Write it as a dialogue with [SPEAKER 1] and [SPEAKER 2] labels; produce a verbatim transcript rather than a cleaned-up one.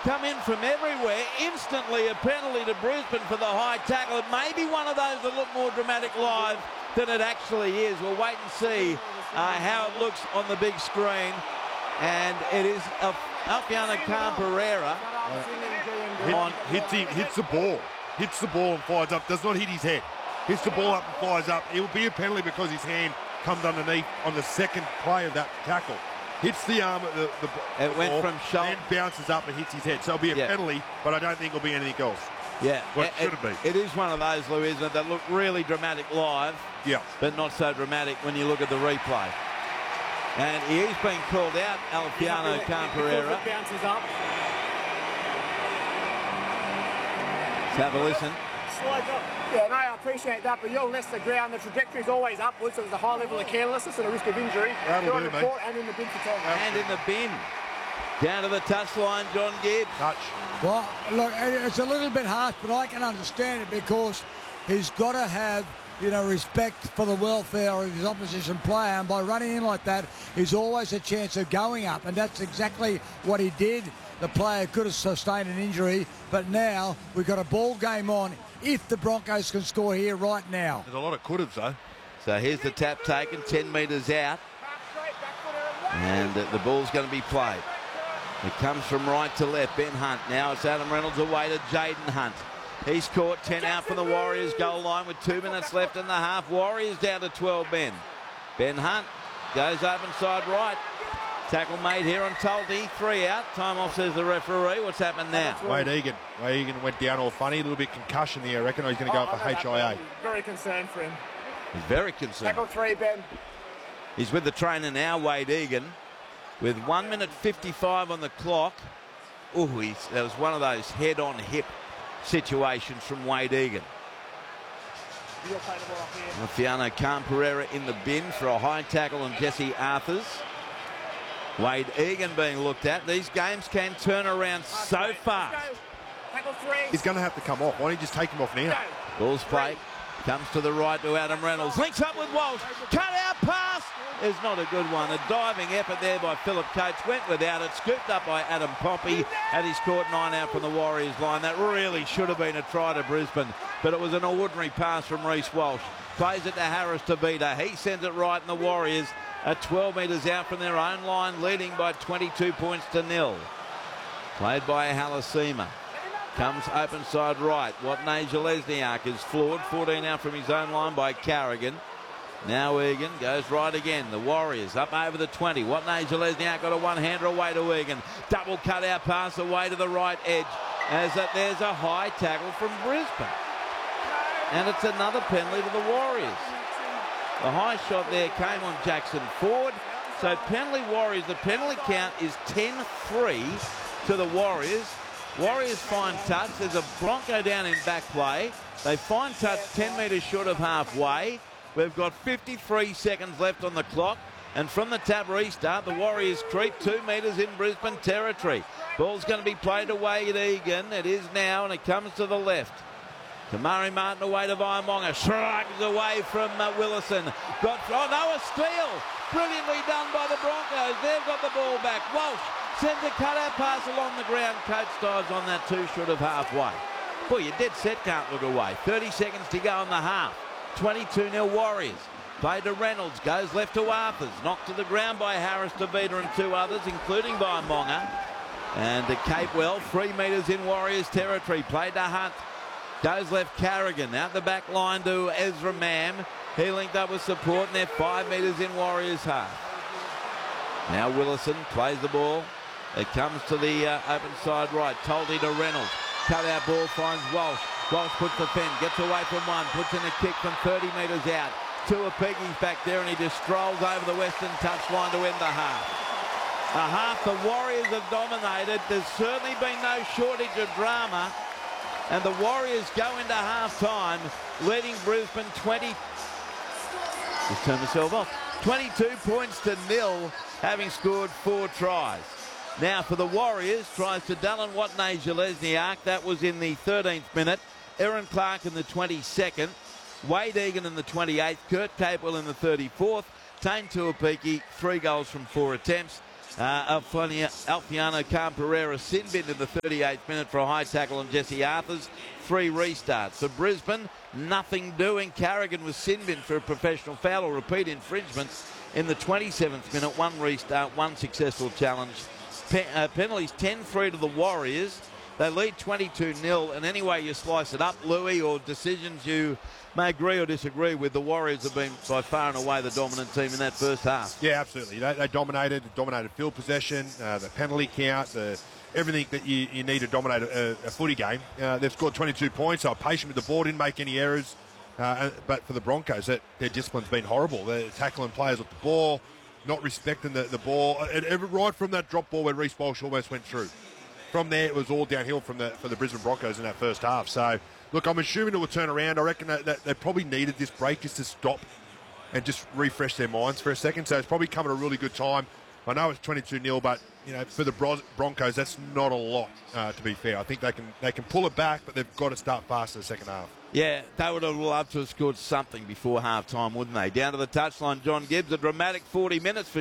[SPEAKER 1] come in from everywhere. Instantly a penalty to Brisbane for the high tackle. It may be one of those that look more dramatic live than it actually is. We'll wait and see uh, how it looks on the big screen. And it is Alfiano Khan-Pereira.
[SPEAKER 2] Hit, on, hits, him, hits the ball. Hits the ball and flies up. Does not hit his head. Hits the ball up and flies up. It will be a penalty because his hand comes underneath on the second play of that tackle. Hits the arm, the, the
[SPEAKER 1] It went
[SPEAKER 2] ball,
[SPEAKER 1] from shoulder.
[SPEAKER 2] Then bounces up and hits his head. So it'll be a
[SPEAKER 1] yeah.
[SPEAKER 2] penalty, but I don't think it'll be anything else.
[SPEAKER 1] Yeah.
[SPEAKER 2] What
[SPEAKER 1] it,
[SPEAKER 2] should it be?
[SPEAKER 1] It is one of those, Lou, isn't it, that look really dramatic live.
[SPEAKER 2] Yeah.
[SPEAKER 1] But not so dramatic when you look at the replay. And he is being called out, Alfiano Khan-Pereira.
[SPEAKER 3] Bounces up.
[SPEAKER 1] Let's have a listen.
[SPEAKER 3] Slides up. Yeah, no, I appreciate that, but you'll less the ground. The trajectory is always upwards, so there's a high level of carelessness and a risk of injury.
[SPEAKER 2] That'll
[SPEAKER 3] You're on
[SPEAKER 2] do,
[SPEAKER 3] the
[SPEAKER 2] mate.
[SPEAKER 3] court and in the bin for ten.
[SPEAKER 1] And in the bin. Down to the touch line, John Gibbs.
[SPEAKER 2] Touch.
[SPEAKER 4] Well, look, it's a little bit harsh, but I can understand it because he's got to have, you know, respect for the welfare of his opposition player, and by running in like that, he's always a chance of going up, and that's exactly what he did. The player could have sustained an injury, but now we've got a ball game on if the Broncos can score here right now.
[SPEAKER 2] There's a lot of could-haves, though.
[SPEAKER 1] So here's the tap taken, ten metres out. And uh, the ball's going to be played. It comes from right to left. Ben Hunt. Now it's Adam Reynolds away to Jaden Hunt. He's caught ten out from the Warriors goal line with two minutes left in the half. Warriors down to twelve men. Ben Hunt goes open side right. Tackle made here on Tulty. Three out. Time off, says the referee. What's happened now?
[SPEAKER 2] Wade Egan. Wade Egan went down all funny. A little bit concussion there. I reckon he's going to go up for H I A.
[SPEAKER 3] Very concerned for him.
[SPEAKER 1] He's very concerned.
[SPEAKER 3] Tackle three, Ben.
[SPEAKER 1] He's with the trainer now, Wade Egan, with one minute fifty-five on the clock. Oh, that was one of those head-on-hip situations from Wade Egan. Alfiano Khan-Pereira in the bin for a high tackle on Jesse Arthurs. Wade Egan being looked at. These games can turn around so fast.
[SPEAKER 2] He's going to have to come off. Why don't you just take him off now?
[SPEAKER 1] Ball's played. Comes to the right to Adam Reynolds. Links up with Walsh. Cut out pass. Is not a good one. A diving effort there by Philip Coates. Went without it. Scooped up by Adam Poppy. And he's caught nine out from the Warriors line. That really should have been a try to Brisbane. But it was an ordinary pass from Reece Walsh. Plays it to Harris Tavita. He sends it right, and the Warriors are twelve metres out from their own line, leading by twenty-two points to nil. Played by Halasima. Comes open side right. Watney Zelezniak is floored. fourteen out from his own line by Carrigan. Now Egan goes right again. The Warriors up over the twenty. Watney Zelezniak got a one-hander away to Egan. Double cut-out pass away to the right edge. As that there's a high tackle from Brisbane. And it's another penalty to the Warriors. The high shot there came on Jackson Ford. So penalty Warriors, the penalty count is ten three to the Warriors. Warriors find touch. There's a Bronco down in back play. They find touch ten metres short of halfway. We've got fifty-three seconds left on the clock. And from the tap restart, the Warriors creep two metres in Brisbane territory. Ball's going to be played away at Egan. It is now, and it comes to the left. To Murray Martin away to Vaimonga. Shrugs away from uh, Willison. Got, oh no, a steal. Brilliantly done by the Broncos. They've got the ball back. Walsh sends a cut-out pass along the ground. Coates dives on that two short of halfway. Boy, your dead set can't look away. thirty seconds to go in the half. twenty-two nil Warriors. Play to Reynolds. Goes left to Arthurs. Knocked to the ground by Harris, Tavita and two others, including Vaimonga. And to Capewell. Three metres in Warriors territory. Played to Hunt. Goes left Carrigan. Out the back line to Ezra Mam. He linked up with support, and they're five metres in Warriors half. Now Willison plays the ball. It comes to the uh, open side right. Toldy to Reynolds. Cut out ball finds Walsh. Walsh puts the pen. Gets away from one. Puts in a kick from thirty metres out. Tuapiggi's back there, and he just strolls over the western touchline to end the half. A half the Warriors have dominated. There's certainly been no shortage of drama. And the Warriors go into half-time, leading Brisbane twenty. Just turn myself off. twenty-two points to nil, having scored four tries. Now for the Warriors, tries to Dallin Watney Zelezniak. That was in the thirteenth minute. Aaron Clark in the twenty-second. Wade Egan in the twenty-eighth. Kurt Capewell in the thirty-fourth. Tane Tuapiki, three goals from four attempts. Uh, Alfiano, Alfiano Camperera sin bin in the thirty-eighth minute for a high tackle on Jesse Arthurs. Three restarts. For Brisbane, nothing doing. Carrigan was sin bin for a professional foul or repeat infringement in the twenty-seventh minute. One restart, one successful challenge. Pe- uh, penalties ten three to the Warriors. They lead twenty-two nil, and any way you slice it up, Louis, or decisions you may agree or disagree with, the Warriors have been by far and away the dominant team in that first half.
[SPEAKER 2] Yeah, absolutely. They, they dominated, dominated field possession, uh, the penalty count, the, everything that you, you need to dominate a, a footy game. Uh, they've scored twenty-two points. They were patient with the ball, didn't make any errors. Uh, but for the Broncos, that, their discipline's been horrible. They're tackling players with the ball, not respecting the, the ball. And, and right from that drop ball where Reece Walsh almost went through. From there, it was all downhill from the for the Brisbane Broncos in that first half. So, look, I'm assuming it will turn around. I reckon that, that they probably needed this break just to stop and just refresh their minds for a second. So it's probably come at a really good time. I know it's twenty-two nil, but you know, for the Bros- Broncos, that's not a lot. Uh, to be fair, I think they can they can pull it back, but they've got to start fast in the second half.
[SPEAKER 1] Yeah, they would have loved to have scored something before half time, wouldn't they? Down to the touchline, John Gibbs, a dramatic forty minutes for